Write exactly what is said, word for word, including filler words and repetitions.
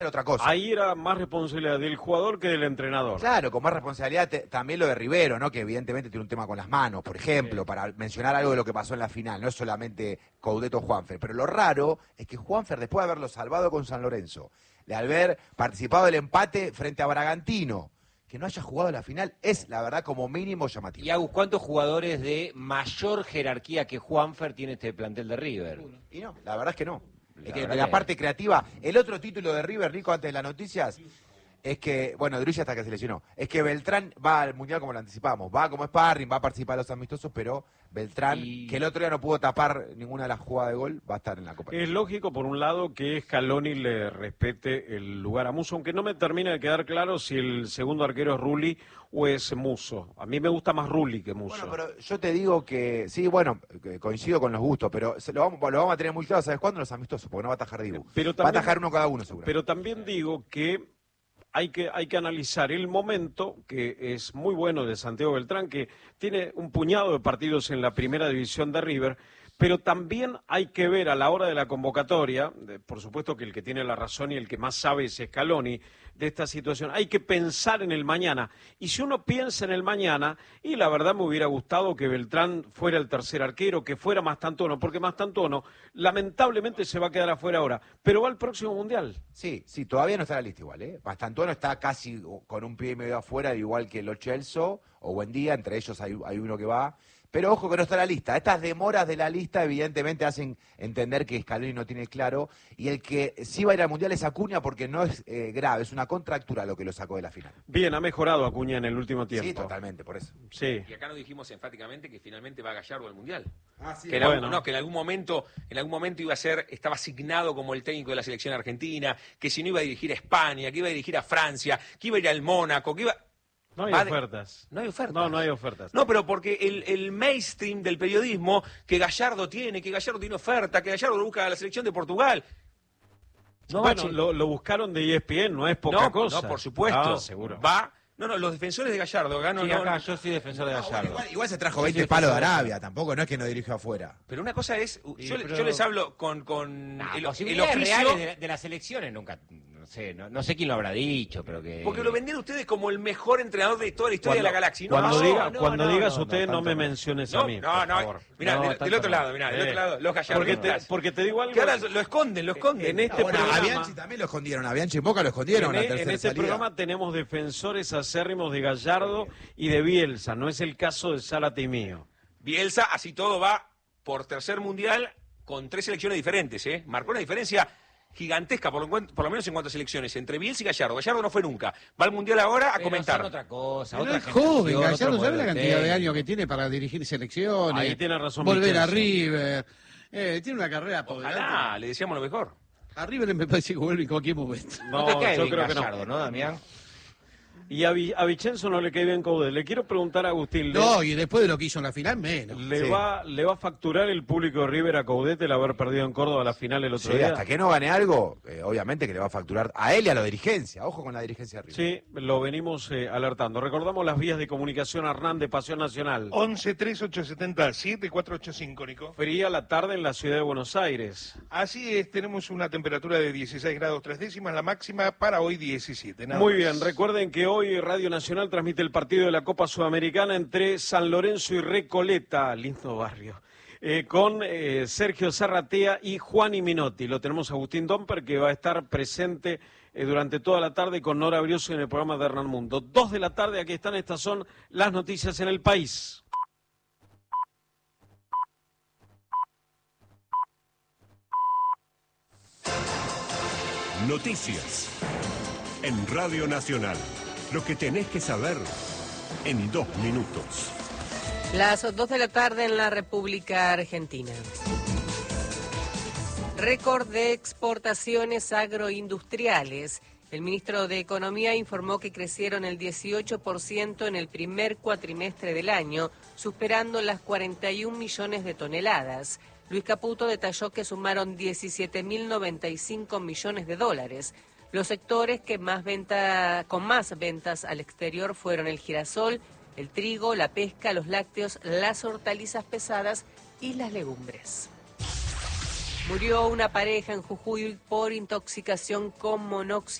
otra cosa. Ahí era más responsabilidad del jugador que del entrenador. Claro, con más responsabilidad te, también lo de Rivero, ¿no? Que evidentemente tiene un tema con las manos, por ejemplo, sí. Para mencionar algo de lo que pasó en la final, no es solamente Coudet o Juanfer. Pero lo raro es que Juanfer, después de haberlo salvado con San Lorenzo, de haber participado del empate frente a Bragantino, que no haya jugado la final, es la verdad como mínimo llamativo. Y Agus, ¿cuántos jugadores de mayor jerarquía que Juanfer tiene este plantel de River? Y no, la verdad es que no. Es que La, la parte creativa, el otro título de River, Nico, antes de las noticias, es que, bueno, Drulla hasta que se lesionó, es que Beltrán va al Mundial como lo anticipamos, va como sparring, va a participar de los amistosos, pero Beltrán, y... que el otro día no pudo tapar ninguna de las jugadas de gol, va a estar en la Copa. Es lógico, por un lado, que Scaloni le respete el lugar a Musso, aunque no me termina de quedar claro si el segundo arquero es Rulli o es Musso. A mí me gusta más Rulli que Musso. Bueno, pero yo te digo que, sí, bueno, coincido con los gustos, pero lo vamos, lo vamos a tener muy claro, ¿sabes cuándo? Los amistosos, porque no va a atajar Dibu. Pero también, va a atajar uno cada uno, seguro. Pero también digo que Hay que, hay que analizar el momento, que es muy bueno, de Santiago Beltrán, que tiene un puñado de partidos en la primera división de River, pero también hay que ver a la hora de la convocatoria, de, por supuesto que el que tiene la razón y el que más sabe es Scaloni de esta situación, hay que pensar en el mañana. Y si uno piensa en el mañana, y la verdad me hubiera gustado que Beltrán fuera el tercer arquero, que fuera Mastantuono, porque Mastantuono lamentablemente se va a quedar afuera ahora, pero va al próximo Mundial. Sí, sí, todavía no está en la lista igual, ¿eh? Mastantuono está casi con un pie y medio afuera, igual que Lo Celso o Buendía, entre ellos hay, hay uno que va. Pero ojo que no está en la lista. Estas demoras de la lista evidentemente hacen entender que Scaloni no tiene claro. Y el que sí va a ir al Mundial es Acuña porque no es eh, grave, es una contractura lo que lo sacó de la final. Bien, ha mejorado Acuña en el último tiempo. Sí, totalmente, por eso. Sí. Y acá nos dijimos enfáticamente que finalmente va Gallardo al Mundial. Ah, sí. Que en, bueno. algún, no, que en algún momento, en algún momento iba a ser, estaba asignado como el técnico de la selección argentina, que si no iba a dirigir a España, que iba a dirigir a Francia, que iba a ir al Mónaco, que iba... No hay Madre, ofertas. No hay ofertas. No, no hay ofertas. No, pero porque el, el mainstream del periodismo, que Gallardo tiene, que Gallardo tiene oferta, que Gallardo lo busca a la selección de Portugal. No, bueno, lo, lo buscaron de E S P N, no es poca no, cosa. No, por supuesto. Ah, seguro. Va. No, no, los defensores de Gallardo. Acá no, sí, no, acá no, yo soy defensor de Gallardo. No, bueno, igual, igual se trajo veinte palos de Arabia, tampoco, no es que no dirigió afuera. Pero una cosa es, sí, yo, pero... yo les hablo con, con nah, el, el oficio... reales de, de las elecciones nunca, no sé, no, no sé quién lo habrá dicho, pero que... Porque lo vendieron ustedes como el mejor entrenador de toda la historia cuando, de la galaxia. No, cuando no, diga, no, cuando no, digas no, usted, no, no me no. menciones no, a mí, no, por no, favor. mirá, no, del, del otro lado, mirá, del eh, otro lado, los Gallardo. Porque te, porque te digo algo... Que ahora lo esconden, lo esconden. En este Ah, bueno, programa... A Bianchi también lo escondieron, a Bianchi en Boca lo escondieron. En, la en este salida. programa tenemos defensores acérrimos de Gallardo y de Bielsa, no es el caso de Zárate y mío. Bielsa, así todo, va por tercer mundial con tres selecciones diferentes, ¿eh? Marcó una diferencia gigantesca, por lo, por lo menos en cuanto a selecciones, entre Bielsa y Gallardo. Gallardo no fue nunca. Va al mundial ahora a pero comentar. Son otra cosa, pero otra es joven, generación, Gallardo, otro ¿sabe la cantidad modelo de años que tiene para dirigir selecciones? Ahí tiene razón Volver a Michelson. River. Eh, tiene una carrera por Ojalá, delante. le deseamos lo mejor. A River me parece que vuelve en cualquier momento. No, te cae yo bien creo que Gallardo, no. ¿no, Damián? Y a, Vi, a Vicenzo no le cae bien Coudet. Le quiero preguntar a Agustín. No, le, y después de lo que hizo en la final, menos. ¿le, Sí. va, ¿Le va a facturar el público de River a Coudet el haber perdido en Córdoba la final el otro Sí, día? hasta que no gane algo, eh, obviamente que le va a facturar a él y a la dirigencia. Ojo con la dirigencia de River. Sí, lo venimos eh, alertando. Recordamos las vías de comunicación Hernán de Pasión Nacional. once, tres, ocho setenta, siete, cuatro ocho cinco, Nico. Fría la tarde en la ciudad de Buenos Aires. Así es, tenemos una temperatura de dieciséis grados tres décimas, la máxima para hoy diecisiete. Nada Muy más. bien, recuerden que hoy Radio Nacional transmite el partido de la Copa Sudamericana entre San Lorenzo y Recoleta, lindo barrio, eh, con eh, Sergio Zarratea y Juan y Minotti. Lo tenemos a Agustín Domper, que va a estar presente eh, durante toda la tarde con Nora Brioso en el programa de Hernán Mundo. Dos de la tarde, aquí están, estas son las noticias en el país. Noticias en Radio Nacional. Lo que tenés que saber en dos minutos. Las dos de la tarde en la República Argentina. Récord de exportaciones agroindustriales. El ministro de Economía informó que crecieron el dieciocho por ciento en el primer cuatrimestre del año, superando las cuarenta y un millones de toneladas. Luis Caputo detalló que sumaron diecisiete mil noventa y cinco millones de dólares. Los sectores que más venta, con más ventas al exterior fueron el girasol, el trigo, la pesca, los lácteos, las hortalizas pesadas y las legumbres. Murió una pareja en Jujuy por intoxicación con monóxido